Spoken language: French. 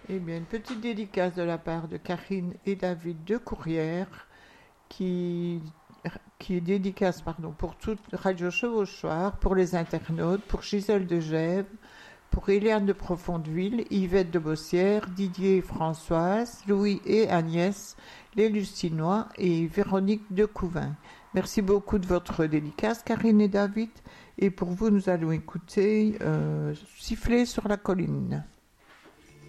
Eh bien, une petite dédicace de la part de Karine et David de Courrières qui, qui est dédicace pardon, pour toute Radio Chevauchoir, pour les internautes, pour Gisèle de Gèves, pour Eliane de Profondeville, Yvette de Bossière, Didier et Françoise, Louis et Agnès, les Lucinois et Véronique de Couvin. Merci beaucoup de votre dédicace, Karine et David. Et pour vous, nous allons écouter Siffler sur la colline.